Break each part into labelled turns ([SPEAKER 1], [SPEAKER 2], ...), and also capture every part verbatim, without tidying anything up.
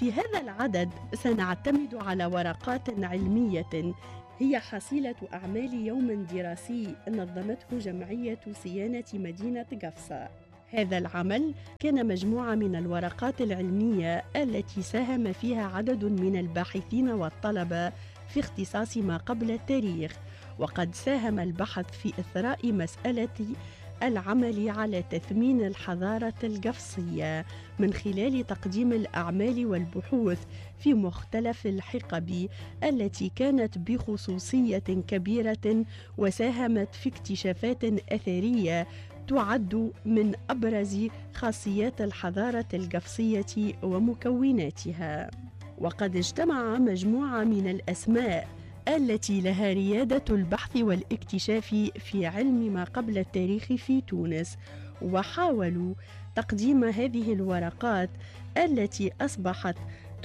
[SPEAKER 1] في هذا العدد سنعتمد على ورقات علمية هي حصيلة أعمال يوم دراسي نظمته جمعية صيانة مدينة قفصة. هذا العمل كان مجموعة من الورقات العلمية التي ساهم فيها عدد من الباحثين والطلبة في اختصاص ما قبل التاريخ، وقد ساهم البحث في إثراء مسألة العمل على تثمين الحضارة القفصية من خلال تقديم الأعمال والبحوث في مختلف الحقب التي كانت بخصوصية كبيرة وساهمت في اكتشافات أثرية تعد من أبرز خاصيات الحضارة القفصية ومكوناتها. وقد اجتمع مجموعة من الأسماء التي لها ريادة البحث والاكتشاف في علم ما قبل التاريخ في تونس، وحاولوا تقديم هذه الورقات التي أصبحت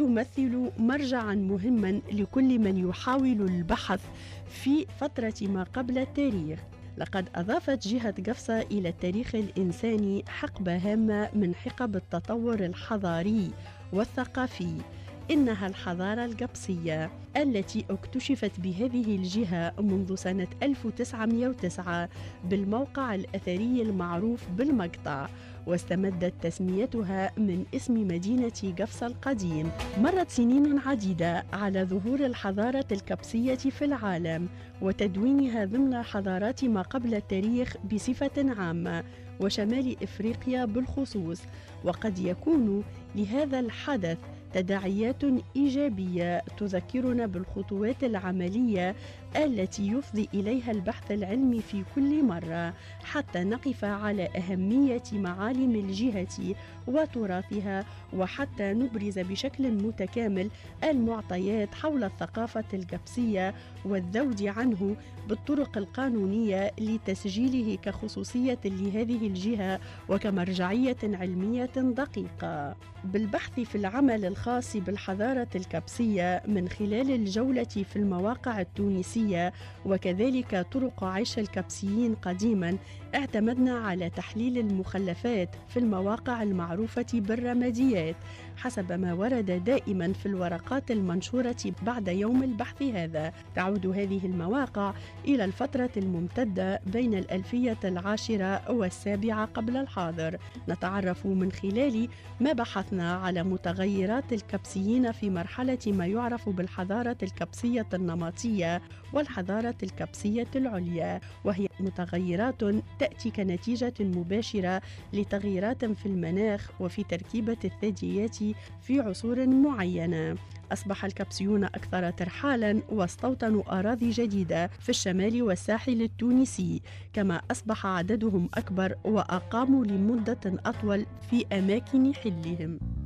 [SPEAKER 1] تمثل مرجعاً مهماً لكل من يحاول البحث في فترة ما قبل التاريخ. لقد أضافت جهة قفصة إلى التاريخ الإنساني حقبة هامة من حقب التطور الحضاري والثقافي، إنها الحضارة القبصية التي اكتشفت بهذه الجهة منذ سنة ألف وتسعمائة وتسعة بالموقع الأثري المعروف بالمقطع، واستمدت تسميتها من اسم مدينة قفصة القديم. مرت سنين عديدة على ظهور الحضارة القبصية في العالم وتدوينها ضمن حضارات ما قبل التاريخ بصفة عامة وشمال إفريقيا بالخصوص، وقد يكون لهذا الحدث تداعيات إيجابية تذكرنا بالخطوات العملية التي يفضي إليها البحث العلمي في كل مرة حتى نقف على أهمية معالم الجهة وتراثها، وحتى نبرز بشكل متكامل المعطيات حول الثقافة القبصية والذود عنه بالطرق القانونية لتسجيله كخصوصية لهذه الجهة وكمرجعية علمية دقيقة. بالبحث في العمل الخاص بالحضارة القبصية من خلال الجولة في المواقع التونسية وكذلك طرق عيش القبصيين قديما، اعتمدنا على تحليل المخلفات في المواقع المعروفة بالرماديات حسب ما ورد دائما في الورقات المنشورة بعد يوم البحث هذا. تعود هذه المواقع إلى الفترة الممتدة بين الألفية العاشرة والسابعة قبل الحاضر. نتعرف من خلال ما بحثنا على متغيرات القبسيين في مرحلة ما يعرف بالحضارة القبسية النمطية والحضارة القبسية العليا، وهي متغيرات تأتي كنتيجة مباشرة لتغييرات في المناخ وفي تركيبة الثدييات في عصور معينة. أصبح القبسيون أكثر ترحالا واستوطنوا أراضي جديدة في الشمال والساحل التونسي، كما أصبح عددهم أكبر وأقاموا لمدة أطول في أماكن حلهم.